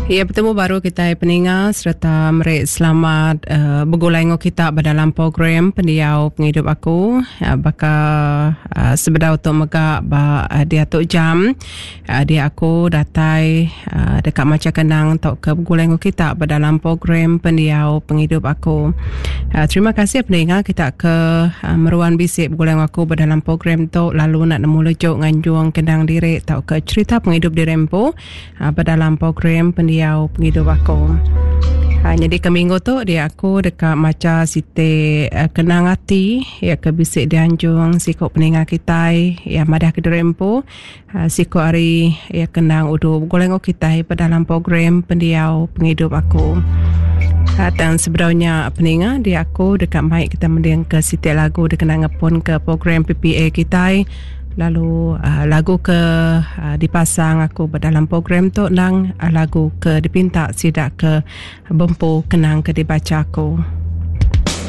Ya, bertemu baru kita pendengar serta mereka selamat bergulai kita dalam program pendiau penghidup aku. Bakal sebenar untuk megak dia tok jam dia aku datai dekat macam kenang tok ke bergulai kita dalam program pendiau penghidup aku. Terima kasih pendengar kita ke meruan bisik bergulai aku dalam program tok lalu nak nemu lejuk nganjuang kendang diri tok ke cerita penghidup di Rempo dalam program pendiau penghidup aku. Jadi ke minggu tu dia aku dekat macam site kenang hati ya ke bisik dianjung sikok pendengar kita ya madah ke Rempo sikok hari ya kenang udu goleng kita dalam program pendiau penghidup aku. Dan sebenarnya pendengar dia aku dekat mic kita mending ke site lagu dikenang ngepun ke program PPA kita. Lalu lagu ke dipasang aku dalam program tu nang lagu ke dipinta sidak ke bempu kenang ke dibaca aku.